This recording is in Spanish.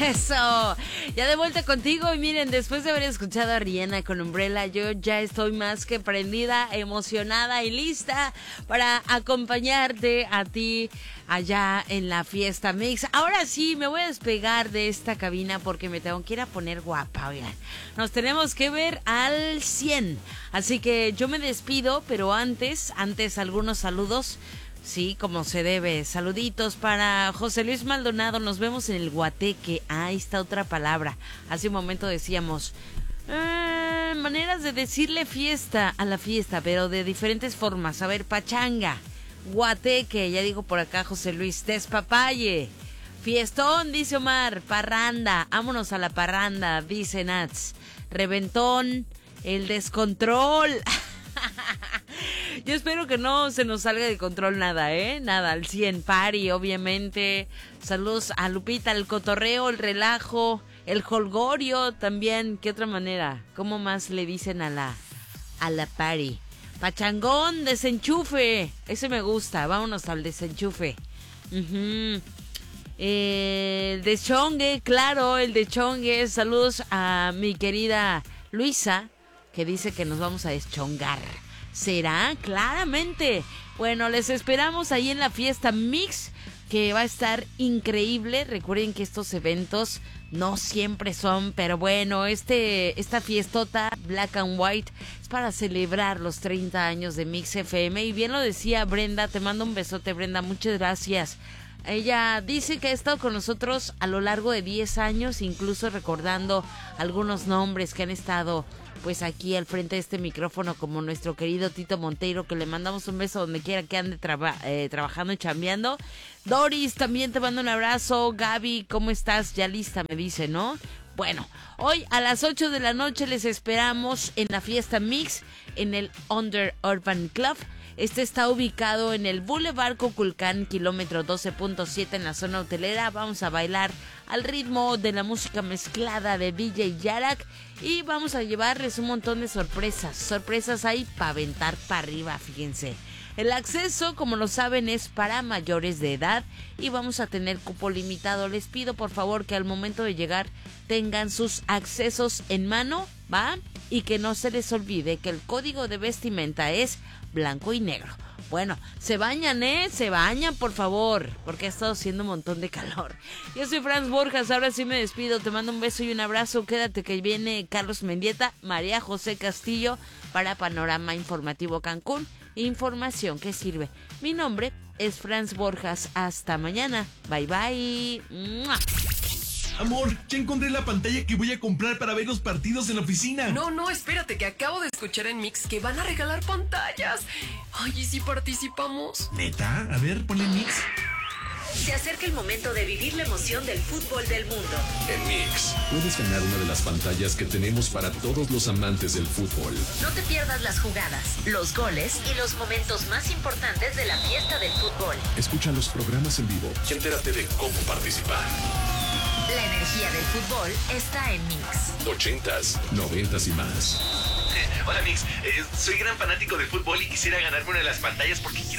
Eso, ya de vuelta contigo y miren, después de haber escuchado a Rihanna con Umbrella, yo ya estoy más que prendida, emocionada y lista para acompañarte a ti allá en la fiesta Mix. Ahora sí, me voy a despegar de esta cabina porque me tengo que ir a poner guapa, oigan. Nos tenemos que ver al 100, así que yo me despido, pero antes algunos saludos. Sí, como se debe. Saluditos para José Luis Maldonado. Nos vemos en el Guateque. Ahí está otra palabra. Hace un momento decíamos maneras de decirle fiesta a la fiesta, pero de diferentes formas. A ver, pachanga, Guateque, ya digo por acá José Luis. Despapalle, fiestón, dice Omar. Parranda, vámonos a la parranda, dice Nats. Reventón, el descontrol. Yo espero que no se nos salga de control nada, nada, al 100, party, obviamente. Saludos a Lupita, el cotorreo, el relajo, el jolgorio también. ¿Qué otra manera? ¿Cómo más le dicen a la party? Pachangón, desenchufe. Ese me gusta, vámonos al desenchufe. El de chongue, claro, el de chongue. Saludos a mi querida Luisa, que dice que nos vamos a deschongar. ¿Será? Claramente. Bueno, les esperamos ahí en la fiesta Mix, que va a estar increíble. Recuerden que estos eventos no siempre son, pero bueno, esta fiestota Black and White es para celebrar los 30 años de Mix FM. Y bien lo decía Brenda, te mando un besote, Brenda, muchas gracias. Ella dice que ha estado con nosotros a lo largo de 10 años, incluso recordando algunos nombres que han estado pues aquí al frente de este micrófono, como nuestro querido Tito Monteiro, que le mandamos un beso donde quiera que ande trabajando y chambeando. Doris, también te mando un abrazo. Gaby, ¿cómo estás? Ya lista, me dice, ¿no? Bueno, hoy a las 8 de la noche les esperamos en la fiesta Mix en el Under Urban Club. Este está ubicado en el Boulevard Cuculcán, kilómetro 12.7 en la zona hotelera. Vamos a bailar al ritmo de la música mezclada de DJ Yarak y vamos a llevarles un montón de sorpresas ahí para aventar para arriba, fíjense. El acceso, como lo saben, es para mayores de edad y vamos a tener cupo limitado. Les pido por favor que al momento de llegar tengan sus accesos en mano, ¿va? Y que no se les olvide que el código de vestimenta es blanco y negro. Bueno, se bañan, se bañan por favor, porque ha estado haciendo un montón de calor. Yo soy Franz Borjas, ahora sí me despido, te mando un beso y un abrazo. Quédate que viene Carlos Mendieta, María José Castillo para Panorama Informativo Cancún. Información que sirve. Mi nombre es Franz Borjas, hasta mañana. Bye bye. ¡Mua! Amor, ya encontré la pantalla que voy a comprar para ver los partidos en la oficina. No, espérate, que acabo de escuchar en Mix que van a regalar pantallas. Ay, ¿y si participamos? ¿Neta? A ver, ponle Mix. Se acerca el momento de vivir la emoción del fútbol del mundo. En Mix, puedes ganar una de las pantallas que tenemos para todos los amantes del fútbol. No te pierdas las jugadas, los goles y los momentos más importantes de la fiesta del fútbol. Escucha los programas en vivo y entérate de cómo participar. La energía del fútbol está en Mix. 80s, 90s y más. Hola Mix, soy gran fanático del fútbol y quisiera ganarme una de las pantallas porque quiero